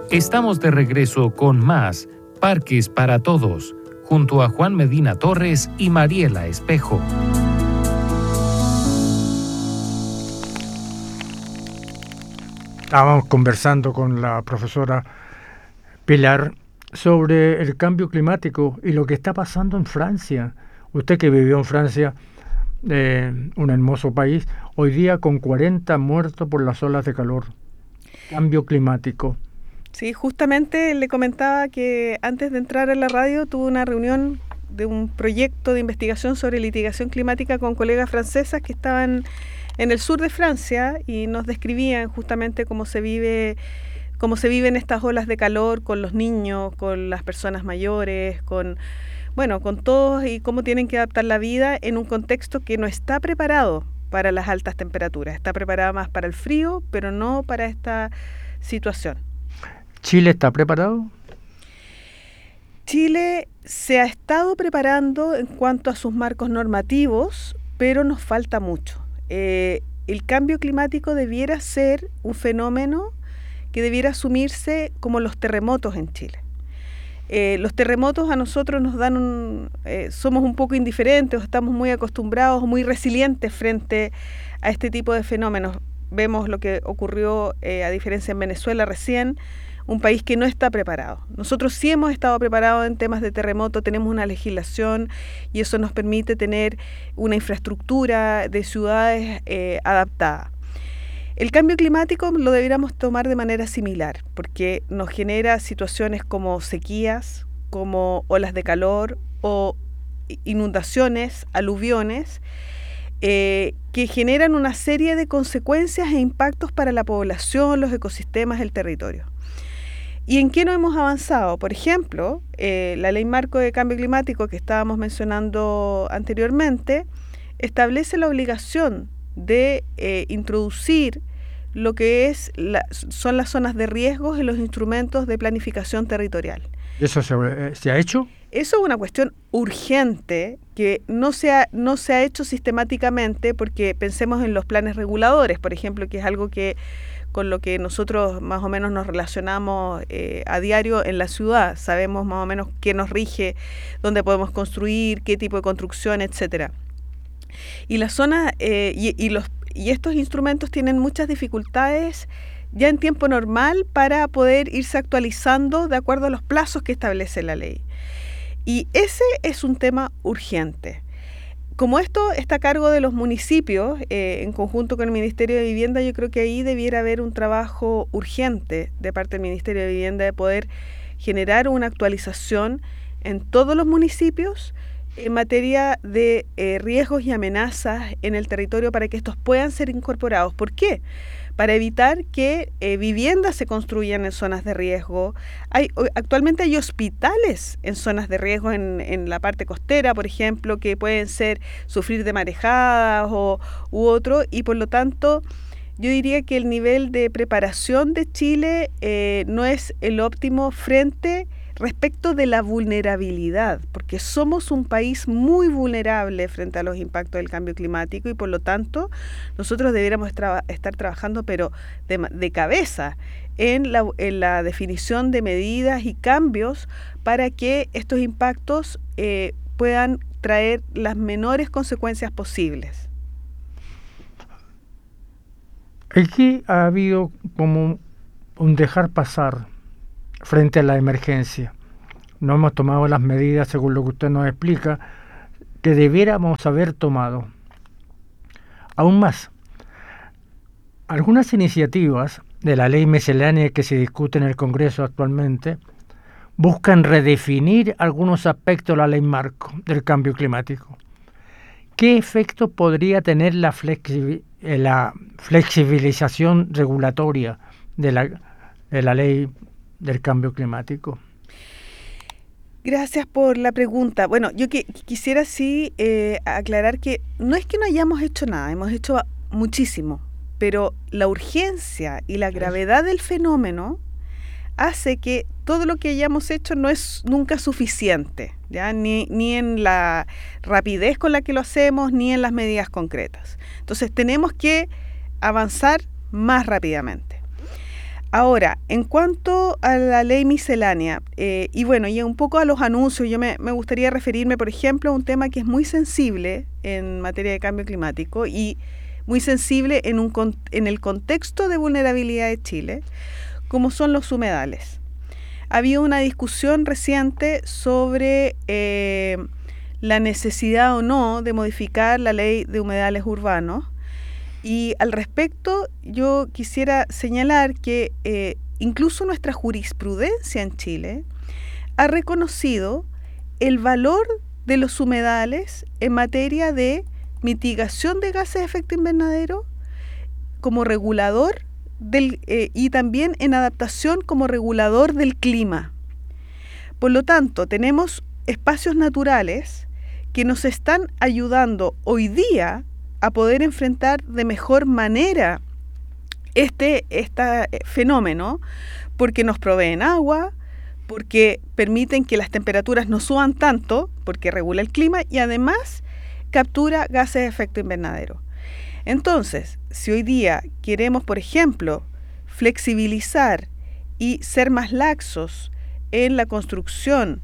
Estamos de regreso con más Parques para Todos, junto a Juan Medina Torres y Mariela Espejo. Estábamos conversando con la profesora Pilar sobre el cambio climático y lo que está pasando en Francia. Usted que vivió en Francia, un hermoso país, hoy día con 40 muertos por las olas de calor. Cambio climático. Sí, justamente le comentaba que antes de entrar a la radio tuve una reunión de un proyecto de investigación sobre litigación climática con colegas francesas que estaban en el sur de Francia y nos describían justamente cómo se viven estas olas de calor con los niños, con las personas mayores, con todos y cómo tienen que adaptar la vida en un contexto que no está preparado para las altas temperaturas. Está preparada más para el frío, pero no para esta situación. ¿Chile está preparado? Chile se ha estado preparando en cuanto a sus marcos normativos, pero nos falta mucho. El cambio climático debiera ser un fenómeno que debiera asumirse como los terremotos en Chile. Los terremotos a nosotros nos dan somos un poco indiferentes, estamos muy acostumbrados, muy resilientes frente a este tipo de fenómenos. Vemos lo que ocurrió, a diferencia en Venezuela recién, un país que no está preparado. Nosotros sí hemos estado preparados en temas de terremoto, tenemos una legislación y eso nos permite tener una infraestructura de ciudades adaptada. El cambio climático lo deberíamos tomar de manera similar, porque nos genera situaciones como sequías, como olas de calor o inundaciones, aluviones, que generan una serie de consecuencias e impactos para la población, los ecosistemas, el territorio. ¿Y en qué no hemos avanzado? Por ejemplo, la Ley Marco de Cambio Climático que estábamos mencionando anteriormente establece la obligación de introducir lo que son las zonas de riesgo en los instrumentos de planificación territorial. ¿Eso se ha hecho? Eso es una cuestión urgente que no se ha hecho sistemáticamente porque pensemos en los planes reguladores, por ejemplo, que es algo con lo que nosotros más o menos nos relacionamos a diario en la ciudad. Sabemos más o menos qué nos rige, dónde podemos construir, qué tipo de construcción, etcétera. Y las zonas y estos instrumentos tienen muchas dificultades ya en tiempo normal para poder irse actualizando de acuerdo a los plazos que establece la ley. Y ese es un tema urgente. Como esto está a cargo de los municipios, en conjunto con el Ministerio de Vivienda, yo creo que ahí debiera haber un trabajo urgente de parte del Ministerio de Vivienda de poder generar una actualización en todos los municipios en materia de riesgos y amenazas en el territorio para que estos puedan ser incorporados. ¿Por qué? Para evitar que viviendas se construyan en zonas de riesgo. Actualmente hay hospitales en zonas de riesgo en la parte costera, por ejemplo, que pueden sufrir de marejadas u otro, y por lo tanto yo diría que el nivel de preparación de Chile no es el óptimo respecto de la vulnerabilidad, porque somos un país muy vulnerable frente a los impactos del cambio climático y por lo tanto nosotros debiéramos estar trabajando pero de cabeza en la definición de medidas y cambios para que estos impactos puedan traer las menores consecuencias posibles. Aquí ha habido como un dejar pasar frente a la emergencia. No hemos tomado las medidas, según lo que usted nos explica, que debiéramos haber tomado. Aún más, algunas iniciativas de la ley miscelánea que se discute en el Congreso actualmente buscan redefinir algunos aspectos de la ley marco del cambio climático. ¿Qué efecto podría tener la flexibilización regulatoria de la ley del cambio climático? Gracias por la pregunta. Bueno, yo quisiera sí aclarar que no es que no hayamos hecho nada, hemos hecho muchísimo, pero la urgencia y la gravedad del fenómeno hace que todo lo que hayamos hecho no es nunca suficiente, ¿ya? Ni en la rapidez con la que lo hacemos, ni en las medidas concretas. Entonces tenemos que avanzar más rápidamente. Ahora, en cuanto a la ley miscelánea, y un poco a los anuncios, yo me gustaría referirme, por ejemplo, a un tema que es muy sensible en materia de cambio climático y muy sensible en el contexto de vulnerabilidad de Chile, como son los humedales. Ha habido una discusión reciente sobre la necesidad o no de modificar la ley de humedales urbanos. Y al respecto, yo quisiera señalar que incluso nuestra jurisprudencia en Chile ha reconocido el valor de los humedales en materia de mitigación de gases de efecto invernadero como regulador y también en adaptación como regulador del clima. Por lo tanto, tenemos espacios naturales que nos están ayudando hoy día a poder enfrentar de mejor manera este fenómeno, porque nos proveen agua, porque permiten que las temperaturas no suban tanto, porque regula el clima y además captura gases de efecto invernadero. Entonces, si hoy día queremos, por ejemplo, flexibilizar y ser más laxos en la construcción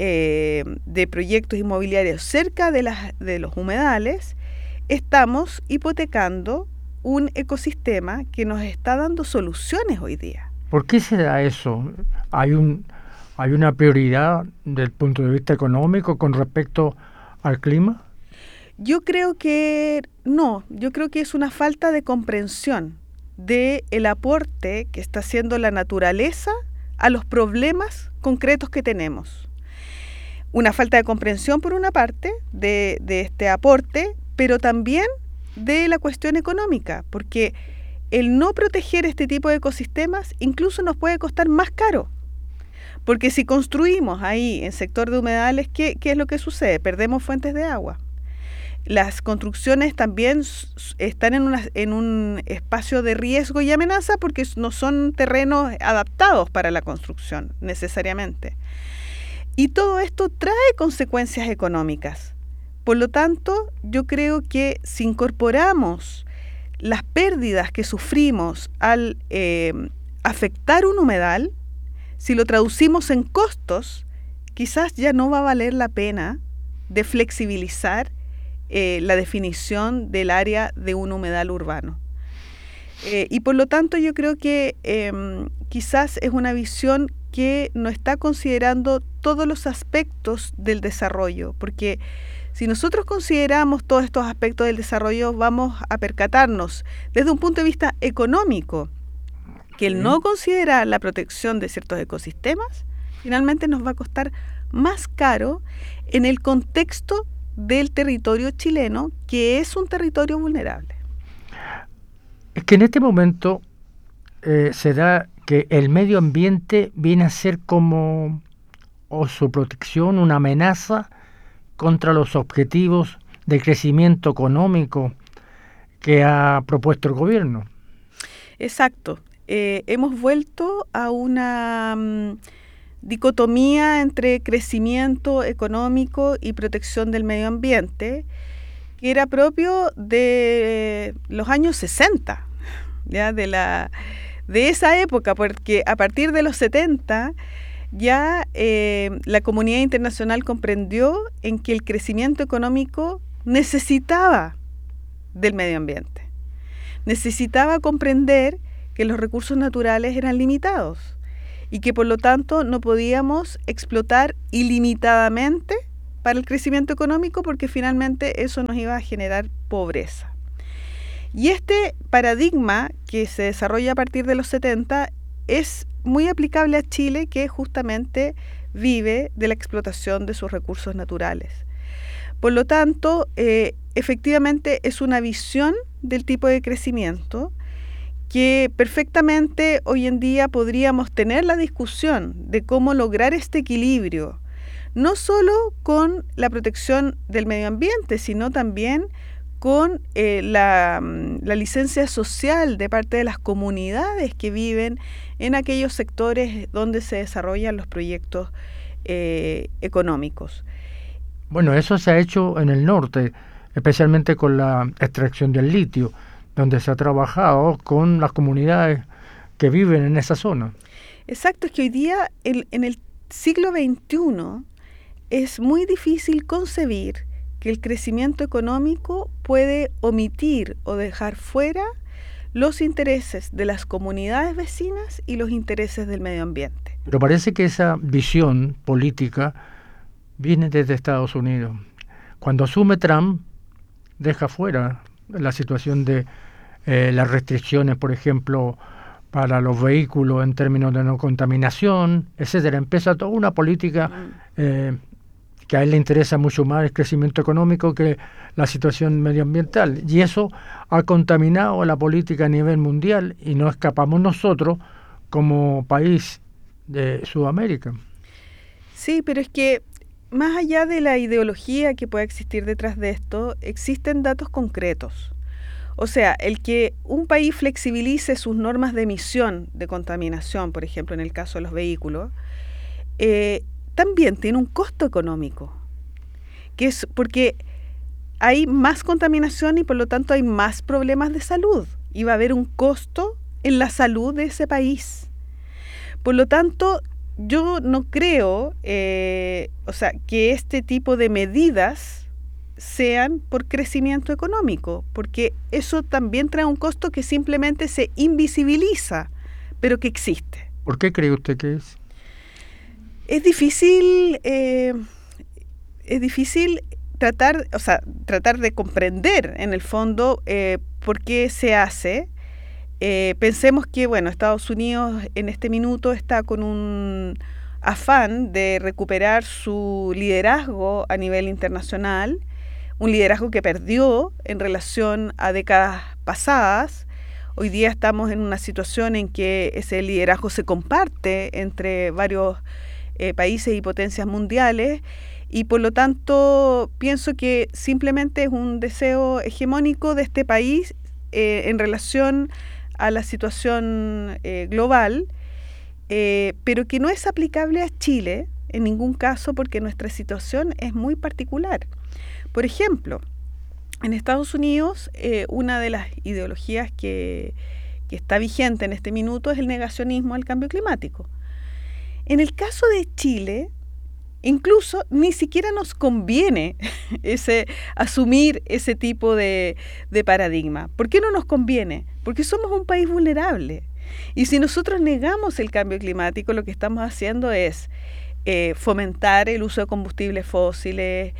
de proyectos inmobiliarios cerca de los humedales, estamos hipotecando un ecosistema que nos está dando soluciones hoy día. ¿Por qué se da eso? ¿Hay una prioridad desde el punto de vista económico con respecto al clima? Yo creo que no, yo creo que es una falta de comprensión del aporte que está haciendo la naturaleza a los problemas concretos que tenemos. Una falta de comprensión por una parte de este aporte, pero también de la cuestión económica, porque el no proteger este tipo de ecosistemas incluso nos puede costar más caro. Porque si construimos ahí en sector de humedales, ¿qué es lo que sucede? Perdemos fuentes de agua. Las construcciones también están en un espacio de riesgo y amenaza porque no son terrenos adaptados para la construcción necesariamente. Y todo esto trae consecuencias económicas. Por lo tanto, yo creo que si incorporamos las pérdidas que sufrimos al afectar un humedal, si lo traducimos en costos, quizás ya no va a valer la pena de flexibilizar la definición del área de un humedal urbano. Y por lo tanto yo creo que quizás es una visión que no está considerando todos los aspectos del desarrollo, porque si nosotros consideramos todos estos aspectos del desarrollo, vamos a percatarnos desde un punto de vista económico que el no considerar la protección de ciertos ecosistemas finalmente nos va a costar más caro en el contexto del territorio chileno, que es un territorio vulnerable. Es que en este momento se da que el medio ambiente viene a ser como, o su protección, una amenaza contra los objetivos de crecimiento económico que ha propuesto el gobierno. Exacto. Hemos vuelto a una dicotomía entre crecimiento económico y protección del medio ambiente, que era propio de los años 60, ¿ya? De esa época, porque a partir de los 70 ya la comunidad internacional comprendió en que el crecimiento económico necesitaba del medio ambiente. Necesitaba comprender que los recursos naturales eran limitados y que por lo tanto no podíamos explotar ilimitadamente para el crecimiento económico, porque finalmente eso nos iba a generar pobreza. Y este paradigma que se desarrolla a partir de los 70 es muy aplicable a Chile, que justamente vive de la explotación de sus recursos naturales. Por lo tanto, efectivamente es una visión del tipo de crecimiento que perfectamente hoy en día podríamos tener la discusión de cómo lograr este equilibrio, no solo con la protección del medio ambiente, sino también con la licencia social de parte de las comunidades que viven en aquellos sectores donde se desarrollan los proyectos económicos. Bueno, eso se ha hecho en el norte, especialmente con la extracción del litio, donde se ha trabajado con las comunidades que viven en esa zona. Exacto, es que hoy día, en el siglo XXI, es muy difícil concebir que el crecimiento económico puede omitir o dejar fuera los intereses de las comunidades vecinas y los intereses del medio ambiente. Pero parece que esa visión política viene desde Estados Unidos. Cuando asume Trump, deja fuera la situación de las restricciones, por ejemplo, para los vehículos en términos de no contaminación, etcétera. Empieza toda una política que a él le interesa mucho más el crecimiento económico que la situación medioambiental. Y eso ha contaminado la política a nivel mundial y no escapamos nosotros como país de Sudamérica. Sí, pero es que más allá de la ideología que pueda existir detrás de esto, existen datos concretos. O sea, el que un país flexibilice sus normas de emisión de contaminación, por ejemplo, en el caso de los vehículos, también tiene un costo económico, que es porque hay más contaminación y por lo tanto hay más problemas de salud y va a haber un costo en la salud de ese país. Por lo tanto, yo no creo, que este tipo de medidas sean por crecimiento económico, porque eso también trae un costo que simplemente se invisibiliza, pero que existe. ¿Por qué cree usted que es? Es difícil tratar de comprender en el fondo por qué se hace. Pensemos que, Estados Unidos en este minuto está con un afán de recuperar su liderazgo a nivel internacional, un liderazgo que perdió en relación a décadas pasadas. Hoy día estamos en una situación en que ese liderazgo se comparte entre varios países y potencias mundiales y por lo tanto pienso que simplemente es un deseo hegemónico de este país en relación a la situación global, pero que no es aplicable a Chile en ningún caso porque nuestra situación es muy particular. Por ejemplo, en Estados Unidos una de las ideologías que está vigente en este minuto es el negacionismo al cambio climático. En el caso de Chile, incluso ni siquiera nos conviene asumir ese tipo de paradigma. ¿Por qué no nos conviene? Porque somos un país vulnerable. Y si nosotros negamos el cambio climático, lo que estamos haciendo es fomentar el uso de combustibles fósiles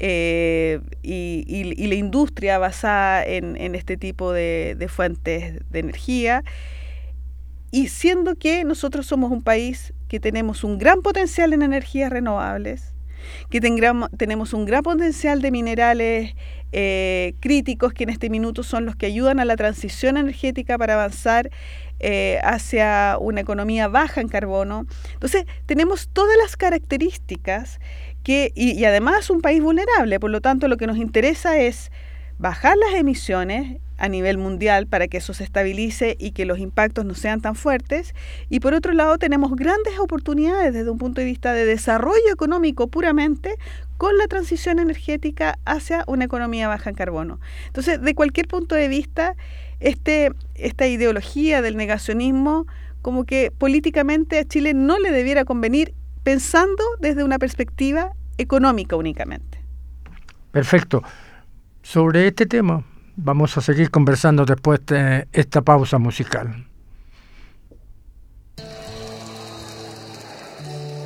y la industria basada en este tipo de fuentes de energía. Y siendo que nosotros somos un país que tenemos un gran potencial en energías renovables, que tenemos un gran potencial de minerales críticos que en este minuto son los que ayudan a la transición energética para avanzar hacia una economía baja en carbono. Entonces, tenemos todas las características y además un país vulnerable, por lo tanto lo que nos interesa es bajar las emisiones a nivel mundial para que eso se estabilice y que los impactos no sean tan fuertes. Y por otro lado tenemos grandes oportunidades desde un punto de vista de desarrollo económico puramente con la transición energética hacia una economía baja en carbono. Entonces, de cualquier punto de vista, esta ideología del negacionismo como que políticamente a Chile no le debiera convenir pensando desde una perspectiva económica únicamente. Perfecto. Sobre este tema vamos a seguir conversando después de esta pausa musical.